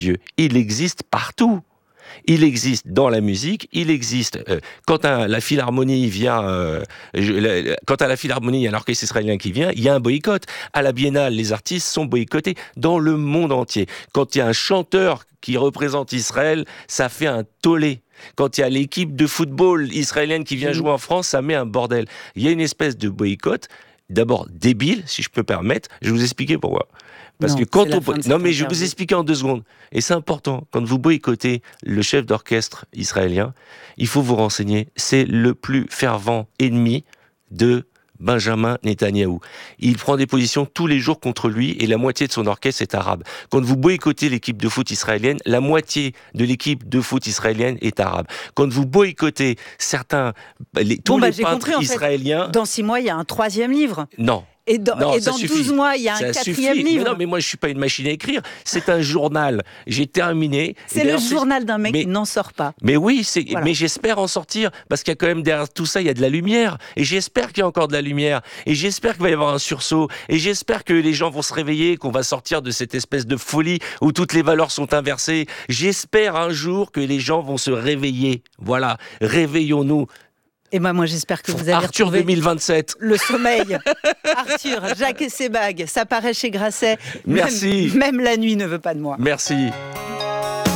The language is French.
Dieu. Il existe partout. Il existe dans la musique, il existe quand à la Philharmonie vient, quand à la Philharmonie il y a un orchestre israélien qui vient, il y a un boycott. À la Biennale, les artistes sont boycottés dans le monde entier. Quand il y a un chanteur qui représente Israël, ça fait un tollé. Quand il y a l'équipe de football israélienne qui vient jouer en France, ça met un bordel. Il y a une espèce de boycott, d'abord débile, si je peux permettre. Je vais vous expliquer pourquoi. Parce que quand non, mais je vais vous expliquer en 2 secondes. Et c'est important. Quand vous boycottez le chef d'orchestre israélien, il faut vous renseigner. C'est le plus fervent ennemi de Benjamin Netanyahou. Il prend des positions tous les jours contre lui et la moitié de son orchestre est arabe. Quand vous boycottez l'équipe de foot israélienne, la moitié de l'équipe de foot israélienne est arabe. Quand vous boycottez tous les peintres israéliens... Dans 6 mois, il y a un 3e livre. Non. Et dans 12 mois, il y a un 4e livre. Mais non, mais moi, je ne suis pas une machine à écrire. C'est un journal. J'ai terminé. C'est le journal d'un mec qui n'en sort pas. Mais oui, mais j'espère en sortir. Parce qu'il y a quand même derrière tout ça, il y a de la lumière. Et j'espère qu'il y a encore de la lumière. Et j'espère qu'il va y avoir un sursaut. Et j'espère que les gens vont se réveiller, qu'on va sortir de cette espèce de folie où toutes les valeurs sont inversées. J'espère un jour que les gens vont se réveiller. Voilà. Réveillons-nous. Et moi, j'espère que vous allez Arthur retrouver 2027. Le sommeil. Arthur, Jacques et ses bagues, ça paraît chez Grasset. Merci. Même la nuit ne veut pas de moi. Merci.